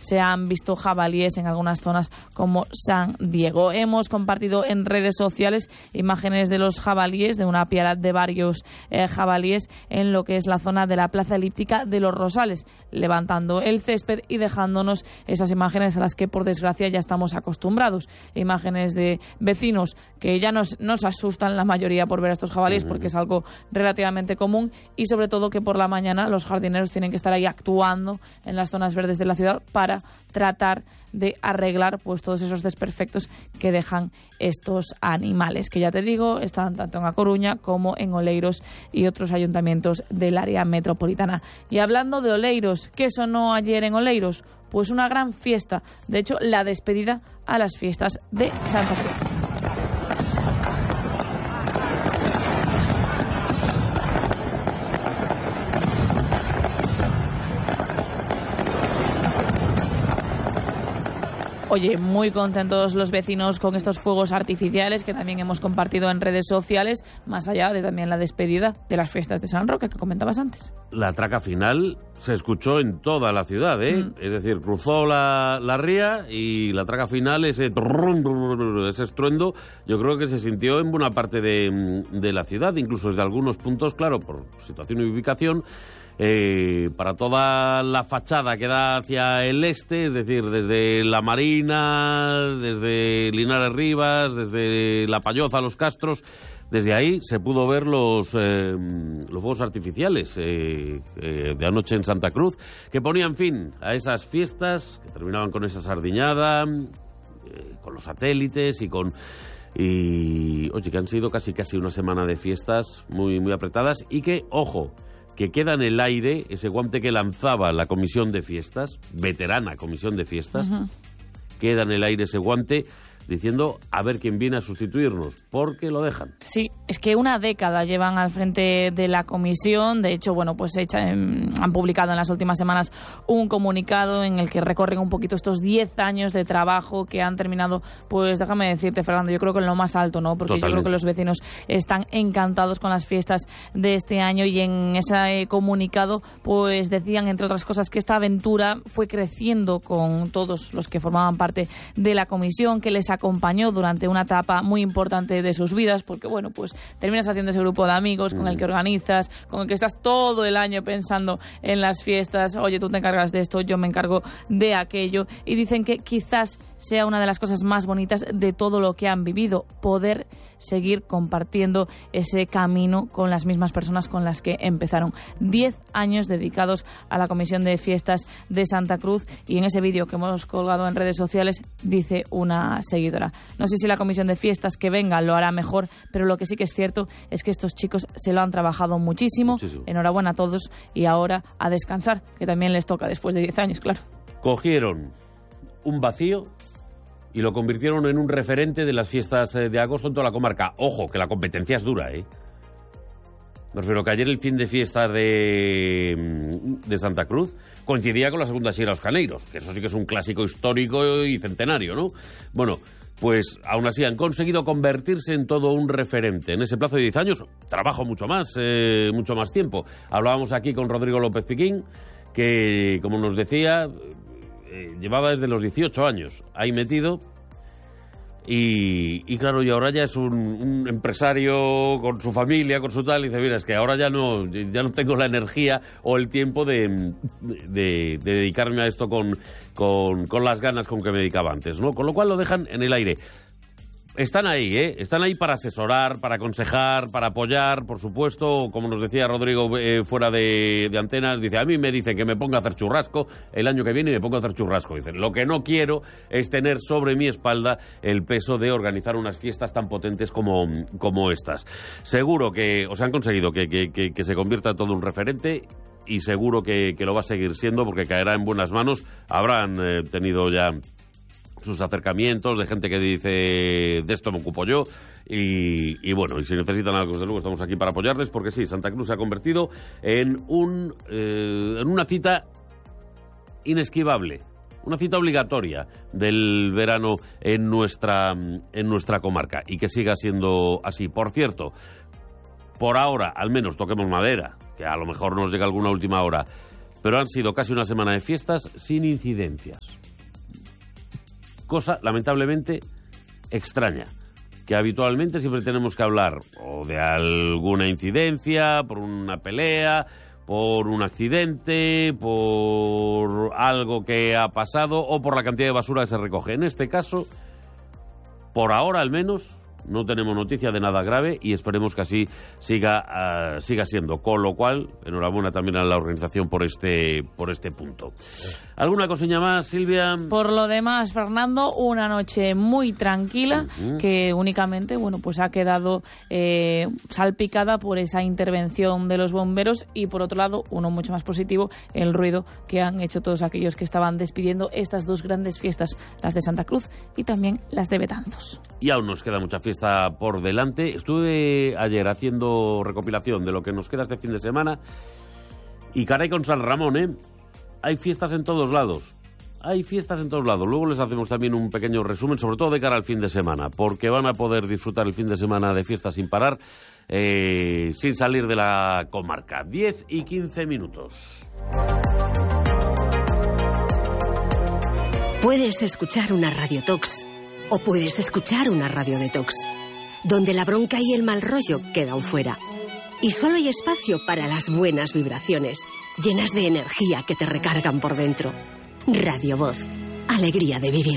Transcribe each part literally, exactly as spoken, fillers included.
se han visto jabalíes en algunas zonas como San Diego. Hemos compartido en redes sociales imágenes de los jabalíes, de una piara de varios eh, jabalíes en lo que es la zona de la Plaza Elíptica de los Rosales, levantando el césped y dejándonos esas imágenes a las que por desgracia ya estamos acostumbrados. Imágenes de vecinos que ya nos, nos asustan la mayoría por ver a estos jabalíes, porque es algo relativamente común, y sobre todo que por la mañana los jardineros tienen que estar ahí actuando en las zonas verdes de la ciudad para tratar de arreglar pues todos esos desperfectos que dejan estos animales, que ya te digo, están tanto en A Coruña como en Oleiros y otros ayuntamientos del área metropolitana. Y hablando de Oleiros, ¿qué sonó ayer en Oleiros? Pues una gran fiesta, de hecho la despedida a las fiestas de Santa Cruz. Oye, muy contentos los vecinos con estos fuegos artificiales que también hemos compartido en redes sociales, más allá de también la despedida de las fiestas de San Roque que comentabas antes. La traca final se escuchó en toda la ciudad, ¿eh? Mm. Es decir, cruzó la, la ría y la traca final, ese, ese estruendo, yo creo que se sintió en buena parte de, de la ciudad, incluso desde algunos puntos, claro, por situación y ubicación. Eh, para toda la fachada que da hacia el este, es decir, desde La Marina, desde Linares Rivas, desde La Palloza, Los Castros, desde ahí se pudo ver los, eh, los fuegos artificiales eh, eh, de anoche en Santa Cruz, que ponían fin a esas fiestas, que terminaban con esa sardiñada, eh, con los satélites y con... Y, oye, que han sido casi casi una semana de fiestas muy, muy apretadas y que, ojo, que queda en el aire ese guante que lanzaba la comisión de fiestas, veterana comisión de fiestas, uh-huh. Queda en el aire ese guante diciendo a ver quién viene a sustituirnos, porque lo dejan. Sí, es que una década llevan al frente de la comisión. De hecho, bueno, pues echan, han publicado en las últimas semanas un comunicado en el que recorren un poquito estos diez años de trabajo que han terminado, pues déjame decirte, Fernando, yo creo que en lo más alto, ¿no? Porque Totalmente. Yo creo que los vecinos están encantados con las fiestas de este año, y en ese comunicado pues decían, entre otras cosas, que esta aventura fue creciendo con todos los que formaban parte de la comisión, que les acompañó durante una etapa muy importante de sus vidas, porque bueno, pues terminas haciendo ese grupo de amigos con el que organizas, con el que estás todo el año pensando en las fiestas. Oye, tú te encargas de esto, yo me encargo de aquello, y dicen que quizás sea una de las cosas más bonitas de todo lo que han vivido, poder seguir compartiendo ese camino con las mismas personas con las que empezaron. Diez años dedicados a la comisión de fiestas de Santa Cruz, y en ese vídeo que hemos colgado en redes sociales dice una seguidora: no sé si la comisión de fiestas que venga lo hará mejor, pero lo que sí que es cierto es que estos chicos se lo han trabajado muchísimo. muchísimo. Enhorabuena a todos, y ahora a descansar, que también les toca después de diez años, claro. Cogieron un vacío y lo convirtieron en un referente de las fiestas de agosto en toda la comarca. Ojo, que la competencia es dura, ¿eh? Me refiero que ayer el fin de fiestas de, de Santa Cruz coincidía con la segunda Sierra de los Caneiros, que eso sí que es un clásico histórico y centenario, ¿no? Bueno, pues aún así han conseguido convertirse en todo un referente. En ese plazo de diez años, trabajo mucho más, eh, mucho más tiempo. Hablábamos aquí con Rodrigo López Piquín, que, como nos decía, eh, llevaba desde los dieciocho años ahí metido. Y, y claro, y ahora ya es un, un empresario con su familia, con su tal, y dice, mira, es que ahora ya no, ya no tengo la energía o el tiempo de, de, de dedicarme a esto con, con, con las ganas con que me dedicaba antes, ¿no? Con lo cual lo dejan en el aire. Están ahí, ¿eh? Están ahí para asesorar, para aconsejar, para apoyar, por supuesto. Como nos decía Rodrigo eh, fuera de, de antenas, dice, a mí me dicen que me ponga a hacer churrasco el año que viene y me pongo a hacer churrasco. Dice, lo que no quiero es tener sobre mi espalda el peso de organizar unas fiestas tan potentes como, como estas. Seguro que os han conseguido que, que, que, que se convierta todo un referente, y seguro que, que lo va a seguir siendo, porque caerá en buenas manos. Habrán eh, tenido ya sus acercamientos de gente que dice, de esto me ocupo yo, y, y bueno, y si necesitan algo, desde luego estamos aquí para apoyarles, porque sí, Santa Cruz se ha convertido en un eh, en una cita inesquivable, una cita obligatoria del verano en nuestra en nuestra comarca, y que siga siendo así. Por cierto, por ahora, al menos toquemos madera, que a lo mejor nos llega alguna última hora, pero han sido casi una semana de fiestas sin incidencias. cosa lamentablemente extraña, que habitualmente siempre tenemos que hablar o de alguna incidencia, por una pelea, por un accidente, por algo que ha pasado o por la cantidad de basura que se recoge. En este caso, por ahora al menos, no tenemos noticia de nada grave y esperemos que así siga uh, siga siendo. Con lo cual, enhorabuena también a la organización por este por este punto. ¿Alguna cosilla más, Silvia? Por lo demás, Fernando, una noche muy tranquila uh-huh. que únicamente, bueno, pues ha quedado eh, salpicada por esa intervención de los bomberos y, por otro lado, uno mucho más positivo, el ruido que han hecho todos aquellos que estaban despidiendo estas dos grandes fiestas, las de Santa Cruz y también las de Betanzos. Y aún nos queda mucha fiesta por delante. Estuve ayer haciendo recopilación de lo que nos queda este fin de semana y caray con San Ramón, ¿eh? Hay fiestas en todos lados. Hay fiestas en todos lados. Luego les hacemos también un pequeño resumen, sobre todo de cara al fin de semana, porque van a poder disfrutar el fin de semana de fiestas sin parar, eh, sin salir de la comarca. diez y quince minutos. Puedes escuchar una Radio Tox o puedes escuchar una Radio Detox, donde la bronca y el mal rollo quedan fuera. Y solo hay espacio para las buenas vibraciones, llenas de energía que te recargan por dentro. Radio Voz, alegría de vivir.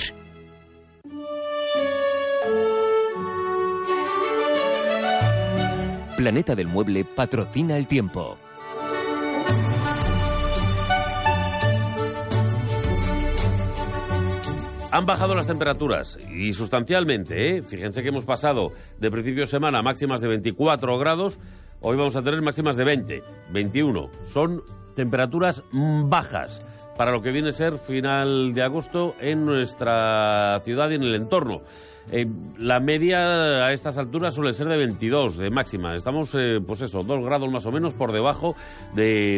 Planeta del Mueble patrocina el tiempo. Han bajado las temperaturas y sustancialmente, ¿eh? Fíjense que hemos pasado de principio de semana a máximas de veinticuatro grados, hoy vamos a tener máximas de veinte, veintiuno. Son temperaturas bajas para lo que viene a ser final de agosto en nuestra ciudad y en el entorno. Eh, la media a estas alturas suele ser de veintidós de máxima. Estamos, eh, pues eso, dos grados más o menos por debajo de,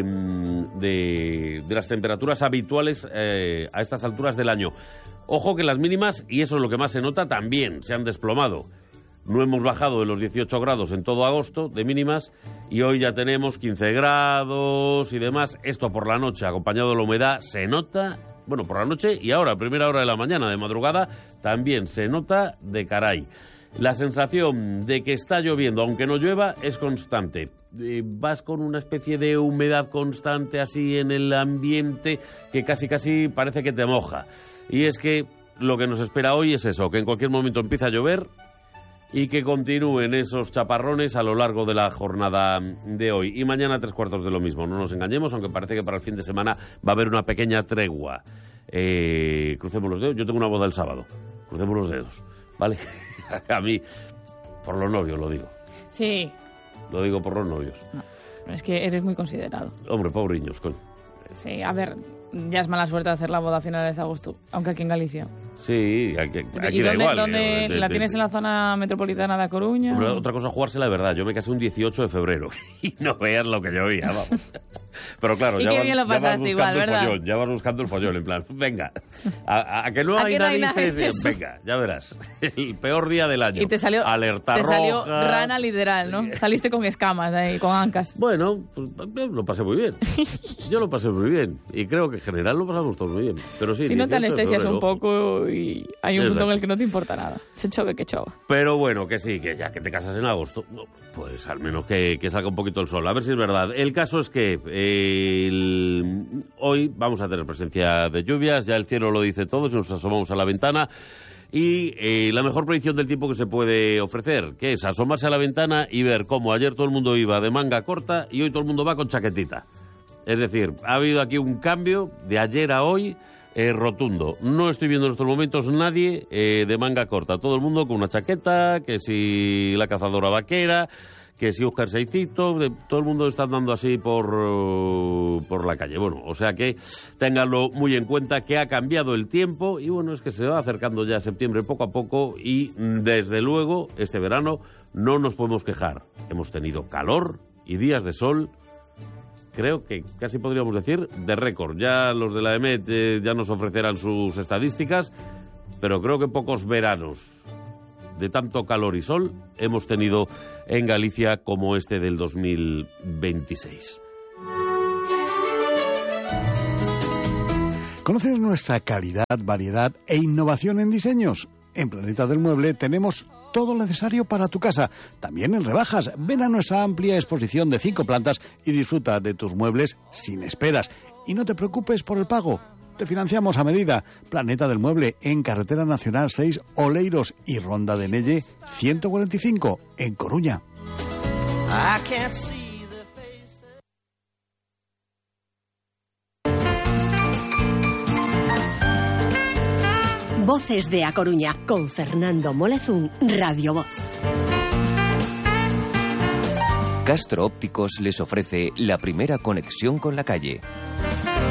de, de las temperaturas habituales eh, a estas alturas del año. Ojo que las mínimas, y eso es lo que más se nota, también se han desplomado. No hemos bajado de los dieciocho grados en todo agosto de mínimas y hoy ya tenemos quince grados y demás. Esto por la noche, acompañado de la humedad, se nota, bueno, por la noche y ahora, a primera hora de la mañana, de madrugada, también se nota de caray. La sensación de que está lloviendo, aunque no llueva, es constante. Eh, vas con una especie de humedad constante así en el ambiente que casi casi parece que te moja. Y es que lo que nos espera hoy es eso, que en cualquier momento empiece a llover y que continúen esos chaparrones a lo largo de la jornada de hoy. Y mañana tres cuartos de lo mismo, no nos engañemos, aunque parece que para el fin de semana va a haber una pequeña tregua. Eh, crucemos los dedos, yo tengo una boda el sábado, crucemos los dedos, ¿vale? A mí, por los novios lo digo. Sí. Lo digo por los novios. No, es que eres muy considerado. Hombre, pobriños, coño. Sí, a ver, ya es mala suerte hacer la boda a finales de agosto, aunque aquí en Galicia. Sí, aquí, aquí ¿Y da dónde, igual. dónde De, de, la de, tienes de, en la zona metropolitana de A Coruña? Hombre, otra cosa es jugársela de verdad. Yo me casé un dieciocho de febrero y no veas lo que llovía, vamos. Pero claro, y ya, qué vas, bien lo ya vas pasaste igual, buscando el ¿verdad? follón, ya vas buscando el follón, en plan, venga, a, a, a que no ¿A hay que no hay narices, narices? venga, ya verás, el peor día del año. Y te salió, alerta te roja. salió rana literal, ¿no? Saliste con escamas ahí, con ancas. Bueno, pues lo pasé muy bien. Yo lo pasé muy bien. Y creo que en general lo pasamos todos muy bien. Pero sí, si no te anestesias un febrero. poco y hay un Exacto. punto en el que no te importa nada. Se chove que chova. Pero bueno, que sí, que ya que te casas en agosto, pues al menos que, que salga un poquito el sol. A ver si es verdad. El caso es que eh, el, hoy vamos a tener presencia de lluvias. Ya el cielo lo dice todo, si nos asomamos a la ventana. Y eh, la mejor predicción del tiempo que se puede ofrecer, que es asomarse a la ventana y ver cómo ayer todo el mundo iba de manga corta y hoy todo el mundo va con chaquetita. Es decir, ha habido aquí un cambio de ayer a hoy eh, rotundo. No estoy viendo en estos momentos nadie eh, de manga corta. Todo el mundo con una chaqueta, que si la cazadora vaquera, que si un jerseycito, de, todo el mundo está andando así por, uh, por la calle. Bueno, o sea que ténganlo muy en cuenta que ha cambiado el tiempo y bueno, es que se va acercando ya septiembre poco a poco y desde luego este verano no nos podemos quejar. Hemos tenido calor y días de sol, creo que casi podríamos decir de récord. Ya los de la E M E T eh, ya nos ofrecerán sus estadísticas, pero creo que pocos veranos de tanto calor y sol hemos tenido en Galicia como este del dos mil veintiséis. ¿Conoces nuestra calidad, variedad e innovación en diseños? En Planeta del Mueble tenemos todo lo necesario para tu casa. También en rebajas. Ven a nuestra amplia exposición de cinco plantas y disfruta de tus muebles sin esperas. Y no te preocupes por el pago. Te financiamos a medida. Planeta del Mueble en Carretera Nacional seis, Oleiros y Ronda de Nelle ciento cuarenta y cinco en Coruña. Voces de A Coruña con Fernando Molezún, Radio Voz. Castro Ópticos les ofrece la primera conexión con la calle.